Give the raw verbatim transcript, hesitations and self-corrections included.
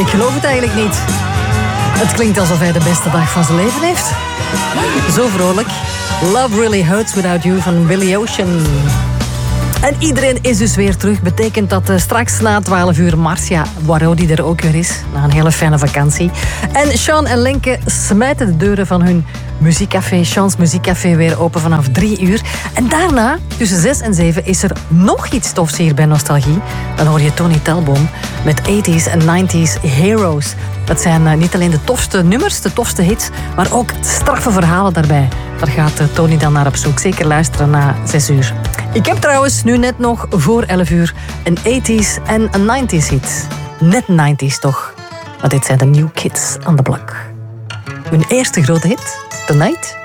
Ik geloof het eigenlijk niet. Het klinkt alsof hij de beste dag van zijn leven heeft. Zo vrolijk. Love Really Hurts Without You van Billy Ocean. En iedereen is dus weer terug. Betekent dat uh, straks na twaalf uur Marcia Warodi er ook weer is. Na een hele fijne vakantie. En Sean en Lenke smijten de deuren van hun muziekcafé, Sean's Muziekcafé, weer open vanaf drie uur. En daarna, tussen zes en zeven, is er nog iets tofs hier bij Nostalgie. Dan hoor je Tony Talbom met eighties en nineties Heroes. Dat zijn uh, niet alleen de tofste nummers, de tofste hits, maar ook straffe verhalen daarbij. Daar gaat uh, Tony dan naar op zoek. Zeker luisteren na zes uur. Ik heb trouwens nu net nog voor elf uur een eighties en een nineties hit. Net nineties toch. Maar dit zijn de New Kids on the Block. Hun eerste grote hit, Tonight